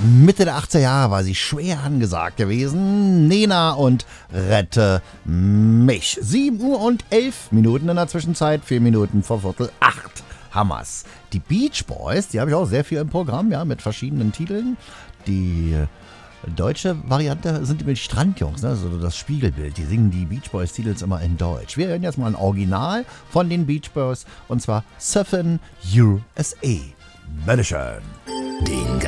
Mitte der 80er Jahre war sie schwer angesagt gewesen. Nena und Rette mich. 7 Uhr und 11 Minuten in der Zwischenzeit, 4 Minuten vor Viertel 8. Hammers. Die Beach Boys, die habe ich auch sehr viel im Programm, ja, mit verschiedenen Titeln. Die deutsche Variante sind die Strandjungs, ne? Also das Spiegelbild. Die singen die Beach Boys Titels immer in Deutsch. Wir hören jetzt mal ein Original von den Beach Boys und zwar Surfin' USA. Bitteschön. Den